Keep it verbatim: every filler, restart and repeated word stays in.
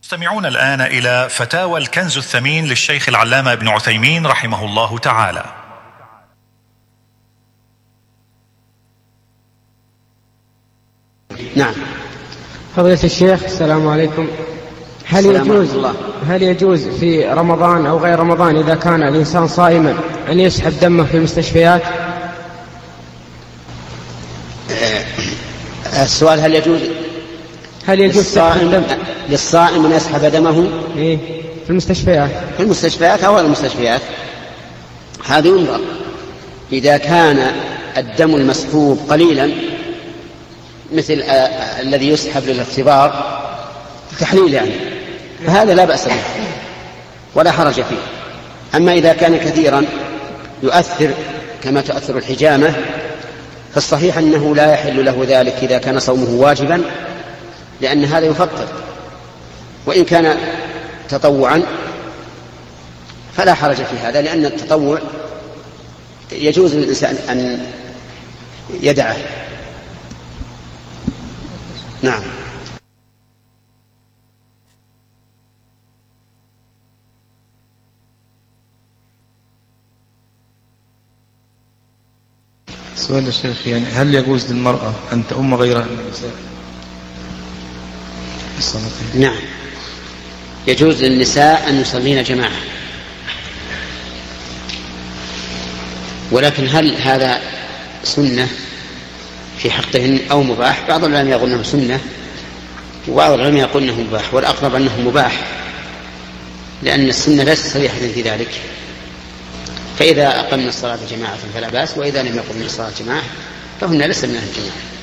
تستمعون الآن إلى فتاوى الكنز الثمين للشيخ العلامة ابن عثيمين رحمه الله تعالى. نعم. فضيلة الشيخ السلام عليكم. هل يجوز الله. هل يجوز في رمضان أو غير رمضان إذا كان الإنسان صائما أن يسحب دمه في المستشفيات؟ السؤال هل يجوز هل يجوز للصائم, دم؟ للصائم أن يسحب دمه إيه؟ في المستشفيات في المستشفيات أو المستشفيات؟ هذا ينظر. إذا كان الدم المسحوب قليلا مثل آه الذي يسحب للاختبار تحليل يعني، فهذا لا بأس به ولا حرج فيه. أما إذا كان كثيرا يؤثر كما تؤثر الحجامة فالصحيح أنه لا يحل له ذلك إذا كان صومه واجبا، لأن هذا يفطر. وإن كان تطوعا فلا حرج في هذا، لأن التطوع يجوز للإنسان أن يدعه. نعم. سؤال الشيخ، يعني هل يجوز للمرأة أن تؤم غيرها من النساء؟ نعم، يجوز للنساء أن يصلين جماعة، ولكن هل هذا سنة في حقهن أو مباح؟ بعض العلماء يقول أنه سنة وبعض العلماء يقول أنه مباح، والأقرب أنه مباح لأن السنة ليست صريحة في ذلك. فإذا أقمنا الصلاة جماعة فلا بأس، وإذا لم يقمنا الصلاة جماعة فهن ليس من أهل الجماعة.